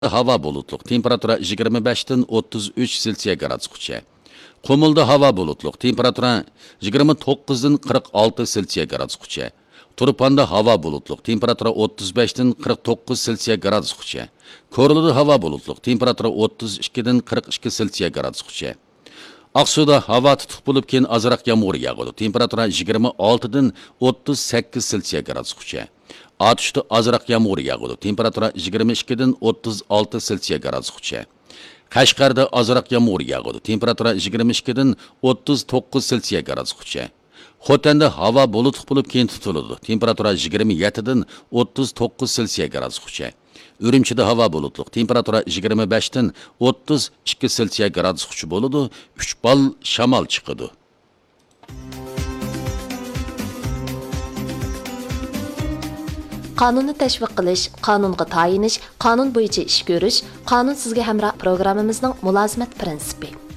Hava bulutluq, temperatura 25 dan 33 Selsiya gradusgacha. Qumulda havo bulutluq, temperatura 29 dan 46 Selsiya gradusgacha. Turpanda havo bulutluq, temperatura 35 dan 49 Selsiya gradusgacha. Ko'rilida havo bulutluq, temperatura 32 dan 42 Selsiya gradusgacha. Aqsuda havo tutuq bo'lib, keyin ozroq yomg'ir yog'adi. Temperatura 26 dan 38 Selsiya gradusgacha. Atışda azraq yağmur yağıdı. Temperatura 22 dan 36 Selsiya gradusgacha. Qashqarda azraq yağmur yağıdı. Temperatura 22 dan 39 Selsiya gradusgacha. Xotanda havo bulutli bo'lib keyin tutiladi. Temperatura 27 dan 39 Selsiya gradusgacha. Ürümçide havo bulutli. Temperatura 25 dan 32 Selsiya gradusgacha bo'ladi. 3 bal shamol chiqadi. Qonunni tashviq qilish, qonunga tayinish, qonun bo'yicha ish ko'rish, qonun sizga hamroh programmamizning mulozimat prinsipi.